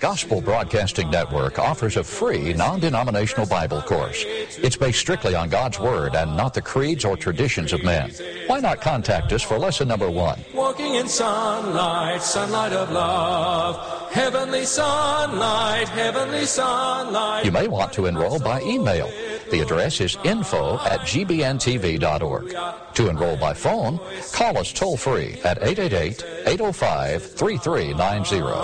Gospel Broadcasting Network offers a free, non-denominational Bible course. It's based strictly on God's Word and not the creeds or traditions of men. Why not contact us for lesson number 1? Walking in sunlight, sunlight of love, heavenly sunlight, heavenly sunlight. You may want to enroll by email. The address is info@gbntv.org. To enroll by phone, call us toll-free at 888-805-3390.